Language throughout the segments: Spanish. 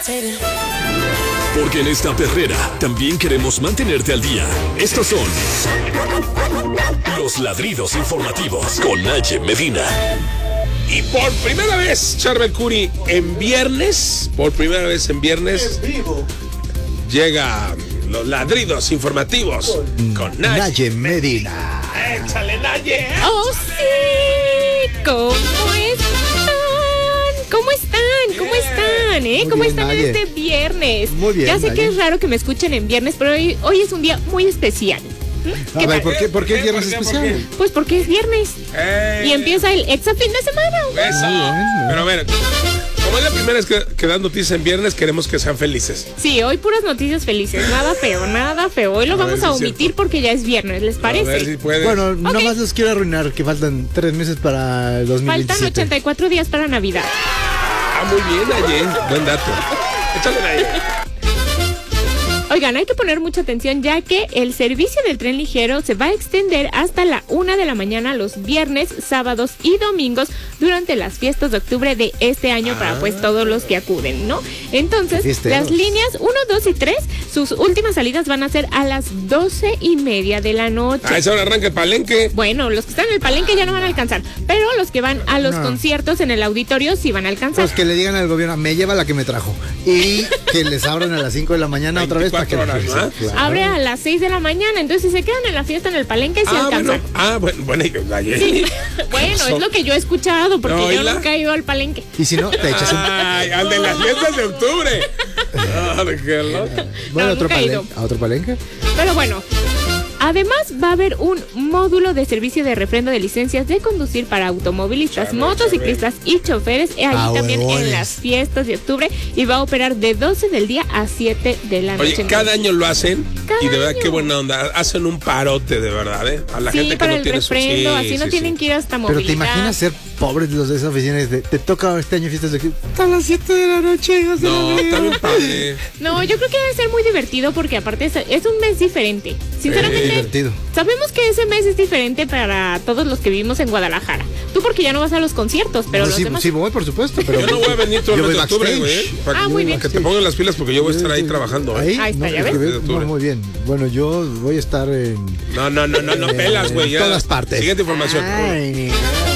Porque en esta perrera también queremos mantenerte al día. Estos son los ladridos informativos con Naye Medina. Y por primera vez, Charbel Curry, en viernes, llega los ladridos informativos con Naye Medina. ¡Échale, Naye! ¡Oh, sí! ¿Cómo están? ¿Cómo están? ¿Cómo están? ¿Cómo bien, están en Naye. este viernes? Muy bien, Ya sé Naye. que es raro que me escuchen en viernes, pero hoy es un día muy especial. A ver, ¿por qué es viernes especial? Pues porque es viernes y empieza el exa fin de semana. Eso. Pero a ver, como es la primera vez que dan noticias en viernes, queremos que sean felices. Sí, hoy puras noticias felices, nada feo, nada feo. Hoy lo A ver vamos si a es omitir cierto. porque ya es viernes, ¿les A parece? ver si puedes. Bueno, nomás los quiero arruinar, que faltan 3 meses para el 2027. Faltan 84 días para Navidad. Muy bien, Naye. Buen dato. Échale, Naye. Oigan, hay que poner mucha atención ya que el servicio del tren ligero se va a extender hasta la 1 de la mañana los viernes, sábados y domingos durante las fiestas de octubre de este año para pues todos los que acuden, ¿no? Entonces, Fiesteros. las líneas 1, 2 y 3, sus últimas salidas van a ser a las 12:30 de la noche. A esa hora arranca el palenque. Bueno, los que están en el palenque ya no van a alcanzar, pero los que van a los conciertos en el auditorio sí van a alcanzar. Pues que le digan al gobierno, me lleva la que me trajo. Y que les abran a las 5 de la mañana otra vez para que 24 horas, ¿no? Claro. Abre a las 6 de la mañana, entonces si se quedan en la fiesta en el palenque sí alcanzan. Bueno, Naye. Sí. Bueno, es lo que yo he escuchado, porque No, yo ¿oíla? nunca he ido al palenque. Y si no, te echas un... Ay, al de las fiestas de octubre. Qué loco. Bueno, No, otro nunca he ido. ¿a otro palenque? Pero bueno, además va a haber un módulo de servicio de refrendo de licencias de conducir para automovilistas, motociclistas y choferes, ahí también huevones. en las fiestas de octubre, y va a operar de 12 del día a 7 de la noche. Oye, cada año lo hacen Cada y de verdad año. qué buena onda. Hacen un parote de verdad, ¿eh? A la Sí, gente que para no el tiene refrendo, así no tienen que ir hasta Pero movilidad. te imaginas ser pobres los de esa oficina y te toca este año fiestas de aquí. A las 7 de la noche, hijos de la No, verga. está bien padre. No, yo creo que debe ser muy divertido porque aparte es un mes diferente. Sinceramente, divertido. sabemos que ese mes es diferente para todos los que vivimos en Guadalajara. Tú porque ya no vas a los conciertos, pero No, los sí, demás... sí voy, por supuesto, pero Yo no voy a venir todo el yo mes voy de octubre, backstage. güey. Ah, muy bien. Para que te pongan las pilas porque yo voy a estar ahí trabajando, ¿eh? Ahí, Ahí está, no, ya pues, ves. que muy bien. Bueno, yo voy a estar en No pelas, güey. ya. todas partes. Siguiente información. Ay,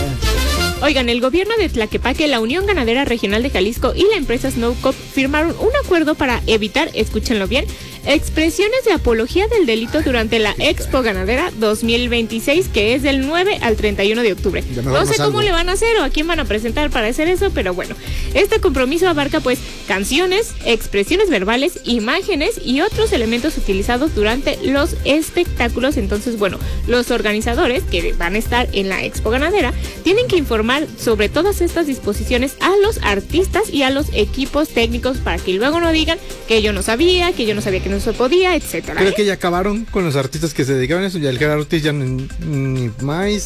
Oigan, el gobierno de Tlaquepaque, la Unión Ganadera Regional de Jalisco y la empresa Snowcop firmaron un acuerdo para evitar, escúchenlo bien, expresiones de apología del delito durante la Expo Ganadera 2026, que es del 9 al 31 de octubre. Ya mejor No sé no cómo salgo. le van a hacer o a quién van a presentar para hacer eso, pero bueno, este compromiso abarca pues canciones, expresiones verbales, imágenes y otros elementos utilizados durante los espectáculos. Entonces, bueno, los organizadores que van a estar en la Expo Ganadera tienen que informar sobre todas estas disposiciones a los artistas y a los equipos técnicos para que luego no digan que yo no sabía que no se podía, etcétera. creo que ya acabaron con los artistas que se dedicaban a eso. Ya el Gerardo Ortiz ya ni más.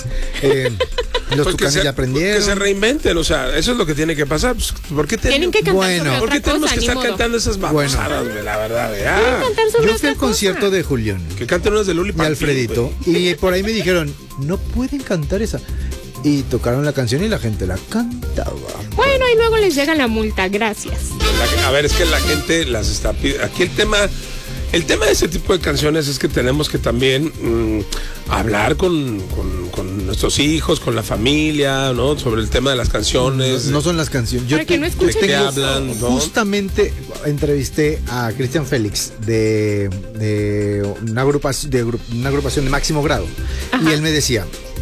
Los Pues Tucanes ya aprendieron. Que se reinventen, o sea, eso es lo que tiene que pasar. Pues, ¿por qué Tienen que cantar Bueno. sobre ¿Por qué otra tenemos cosa, que ni estar modo. cantando esas babosadas, güey? La verdad, güey. Tienen que cantar sobre Yo fui otra al concierto cosa. de Julián Que canten unas de Luli y Pampín, Alfredito. güey. Y por ahí me dijeron, no pueden cantar esa. Y tocaron la canción y la gente la cantaba. Bueno, y luego les llega la multa, gracias. A ver, es que la gente las está pidiendo. Aquí el tema de ese tipo de canciones es que tenemos que también hablar con nuestros hijos, con la familia, ¿no? Sobre el tema de las canciones. No son las canciones. Para que no escuchen ¿de qué eso. hablan? ¿no? Justamente entrevisté a Cristian Félix de una agrupación de máximo grado. Ajá. Y él me decía,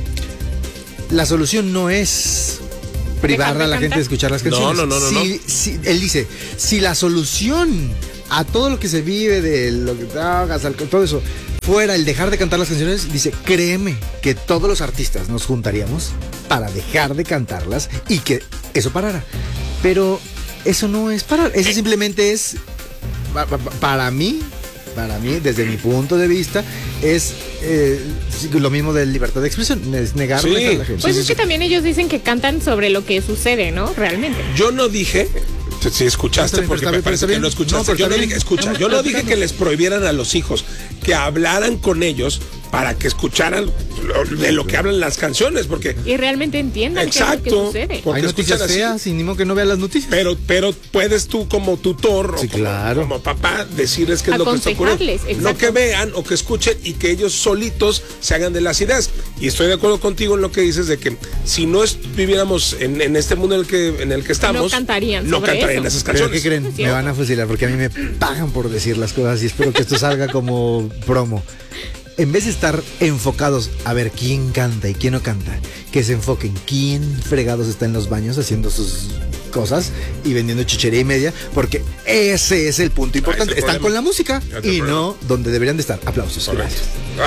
la solución no es privar Dejar de a la gente cantar. de escuchar las canciones. No. Él dice, si la solución a todo lo que se vive, de lo que hagas, todo eso, fuera el dejar de cantar las canciones, dice, créeme que todos los artistas nos juntaríamos para dejar de cantarlas y que eso parara. Pero eso no es parar, eso simplemente es, para mí, desde mi punto de vista, es lo mismo de libertad de expresión, es negarle Sí. a la gente. Pues es que también ellos dicen que cantan sobre lo que sucede, ¿no? Realmente. Yo no dije, si escuchaste, Está bien, porque pero me está parece bien. que no escuchaste. No, pero Yo está no bien. dije, escucha, Estamos yo no dije platicando. que les prohibieran a los hijos que hablaran con ellos para que escucharan de lo que hablan las canciones, porque Y realmente entiendan qué es lo que exacto, sucede. porque Hay noticias escuchan así. feas y ni modo que no vean las noticias. Pero puedes tú como tutor Sí, o como, claro. como papá decirles qué es lo que está ocurriendo. Aconsejarles, No exacto. que vean o que escuchen y que ellos solitos se hagan de las ideas. Y estoy de acuerdo contigo en lo que dices de que si no viviéramos en este mundo en el que estamos, No cantarían no sobre cantarían eso. esas ¿Pero canciones. qué creen? Sí. Me van a fusilar porque a mí me pagan por decir las cosas y espero que esto salga como promo. En vez de estar enfocados a ver quién canta y quién no canta, que se enfoquen quién fregados está en los baños haciendo sus cosas y vendiendo chuchería y media, porque ese es el punto importante. ese es el Están problema. con la música Ese es el y problema. no donde deberían de estar. Aplausos. Correcto.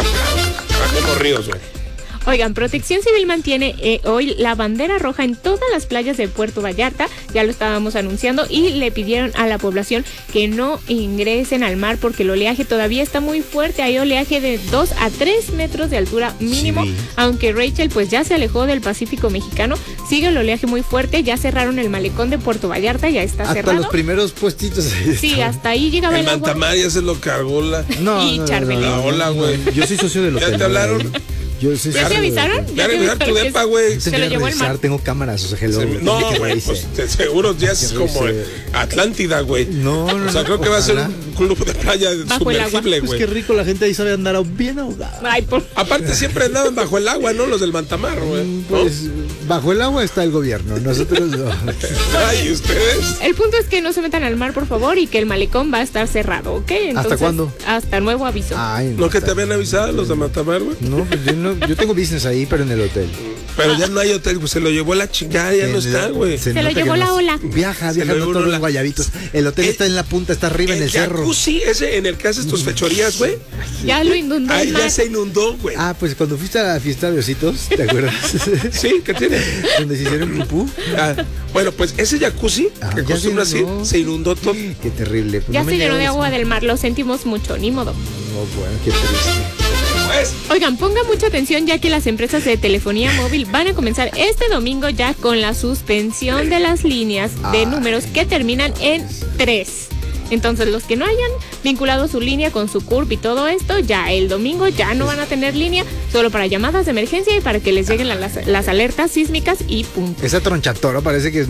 Gracias. Como ríos, güey. Oigan, Protección Civil mantiene hoy la bandera roja en todas las playas de Puerto Vallarta, ya lo estábamos anunciando, y le pidieron a la población que no ingresen al mar porque el oleaje todavía está muy fuerte, hay oleaje de 2 a 3 metros de altura mínimo, Sí. aunque Rachel pues ya se alejó del Pacífico mexicano, sigue el oleaje muy fuerte, ya cerraron el malecón de Puerto Vallarta, ya está Hasta cerrado. los primeros puestitos. Sí, hasta ahí llegaba El el agua. Mantamar ya se lo cargó la. Y Charbel. Hola, güey. Yo soy socio del ¿Ya hotel. te hablaron? Yo soy ¿Ya te socio del avisaron? hotel. Ya te revisar tu avisaron depa, que güey. se lo llevó el mar. Tengo cámaras, o sea, hello. No, que güey, revise. pues seguro ya es Que como revise. Atlántida, güey. No, O sea, no, creo que va a ser ojalá. un club de playa Bajo el agua. sumergible, Pues güey. qué rico, la gente ahí sabe andar bien ahogada. Ay, por... Aparte siempre andaban bajo el agua, ¿no? Los del Mantamar, güey. ¿no? Pues bajo el agua está el gobierno, nosotros no. Ay, ¿ustedes? El punto es que no se metan al mar, por favor, y que el malecón va a estar cerrado, ¿ok? Entonces, cuándo? Hasta nuevo aviso. Ay, ¿No que te habían avisado los de Mantamar, güey? No, pues yo tengo business ahí, pero en el hotel. Pero ya no hay hotel, pues se lo llevó la chingada, ya no está, güey. Se lo nota llevó que la no- ola. Viaja Se lo llevó todos la- los guayabitos. El hotel está en la punta, está arriba en el cerro. jacuzzi ese en el que haces tus fechorías, güey. Ya lo inundó el Ay, mar. ya se inundó, güey. Ah, pues cuando fuiste a la fiesta de ositos, ¿te acuerdas? Sí, ¿qué tiene? Donde se hicieron pupú. Ah, bueno, pues ese jacuzzi Ah, que ya acostumbra se así, inundó. se inundó todo. Qué terrible. Pues Ya no me se llenó de niegues. agua del mar, lo sentimos mucho, ni modo. No, bueno, qué triste. Pues, Oigan, pongan mucha atención ya que las empresas de telefonía móvil van a comenzar este domingo ya con la suspensión de las líneas de números que terminan en 3. Entonces los que no hayan vinculado su línea con su CURP y todo esto, ya el domingo ya no van a tener línea, solo para llamadas de emergencia y para que les lleguen las alertas sísmicas y punto. Esa tronchatoro parece que es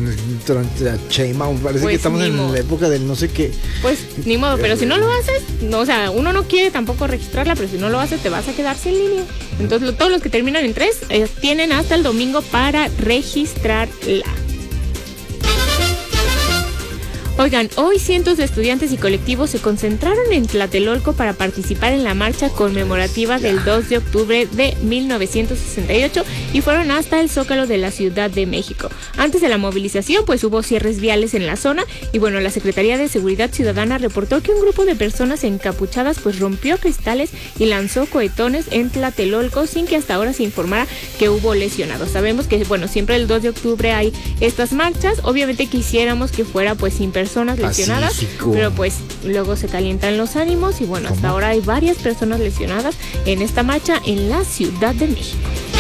Sheinbaum, parece Pues que estamos ni en modo. la época del no sé qué. Pues ni modo, pero si no lo haces, no, o sea, uno no quiere tampoco registrarla, pero si no lo haces te vas a quedar sin línea. Entonces todos los que terminan en 3 tienen hasta el domingo para registrarla. Oigan, hoy cientos de estudiantes y colectivos se concentraron en Tlatelolco para participar en la marcha conmemorativa del 2 de octubre de 1968 y fueron hasta el Zócalo de la Ciudad de México. Antes de la movilización, pues hubo cierres viales en la zona y bueno, la Secretaría de Seguridad Ciudadana reportó que un grupo de personas encapuchadas pues rompió cristales y lanzó cohetones en Tlatelolco sin que hasta ahora se informara que hubo lesionados. Sabemos que, bueno, siempre el 2 de octubre hay estas marchas, obviamente quisiéramos que fuera pues sin personas lesionadas, Pacífico. pero pues luego se calientan los ánimos y bueno, hasta ¿Cómo? ahora hay varias personas lesionadas en esta marcha en la Ciudad de México.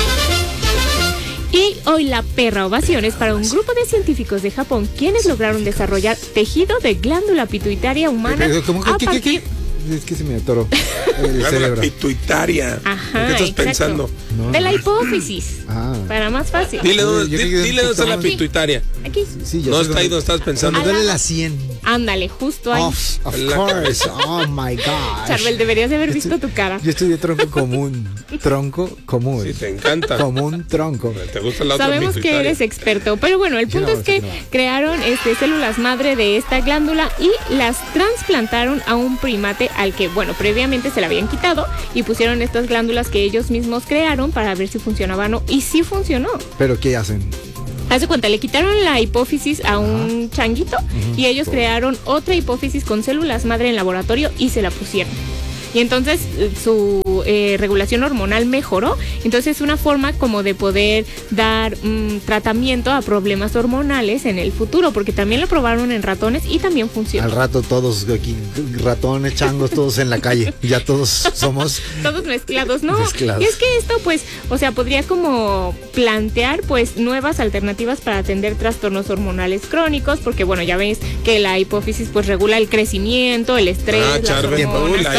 Y hoy la perra ovación es para un grupo de científicos de Japón quienes lograron desarrollar tejido de glándula pituitaria humana ¿Cómo a que partir... Es que se me atoró el la cerebro. pituitaria. Ajá, ¿Qué estás exacto. pensando? No, De la no. hipófisis. Ah. Para más fácil. Dile Yo dónde, creí que dile dónde está la aquí. pituitaria. Aquí. Sí, yo No sé está ahí donde estás pensando. Cuando duele Al lado. la 100. Ándale, justo ahí. Of La course. Oh my gosh. Charbel, deberías de haber visto tu cara. Yo estudié tronco común. Tronco común. Sí, te encanta. Común tronco. ¿Te gusta la otra Sabemos que pituitaria? eres experto, pero bueno, el Yo punto no, es que sí, no. crearon células madre de esta glándula y las trasplantaron a un primate al que, bueno, previamente se la habían quitado y pusieron estas glándulas que ellos mismos crearon para ver si funcionaban o no, y sí funcionó. ¿Pero qué hacen? Haz de cuenta, le quitaron la hipófisis a un changuito y ellos crearon otra hipófisis con células madre en laboratorio y se la pusieron. Y entonces su regulación hormonal mejoró. Entonces es una forma como de poder dar tratamiento a problemas hormonales en el futuro, porque también lo probaron en ratones y también funcionó. Al rato todos aquí, ratones, changos, todos en la calle. Ya todos somos... Todos mezclados, ¿no? Mezclados. Y es que esto, pues, o sea, podría como plantear, pues, nuevas alternativas para atender trastornos hormonales crónicos, porque, bueno, ya ves que la hipófisis, pues, regula el crecimiento, el estrés, Ah, las Charbel, hormonas. la ¿Estás iris. feliz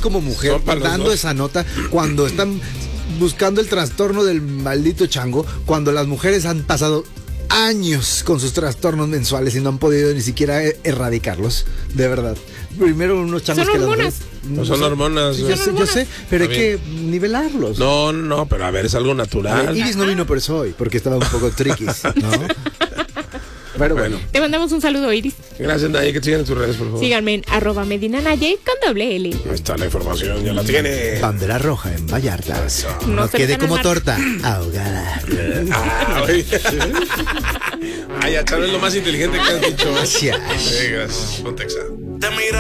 como mujer Son para los dando dos. esa nota cuando están buscando el trastorno del maldito chango, cuando las mujeres han pasado años con sus trastornos mensuales y no han podido ni siquiera erradicarlos, de verdad. Primero unos changos Son que las hormonas. mujeres- No son hormonas. Yo sé, pero hay Está que nivelarlos. No, pero a ver, es algo natural. Iris no vino por eso hoy, porque estaba un poco triquis, ¿no? Pero bueno. Te mandamos un saludo, Iris. Gracias, Naye, que te sigan en tus redes, por favor. Síganme en @medinanaye con doble L. Ahí está la información, ya la tiene. Bandera roja en Vallarta. No No se quede dejan como amar. torta, ahogada. Ay, Ay, Charo es lo más inteligente que has dicho. Gracias. Sí, gracias. Pontexa. Te mira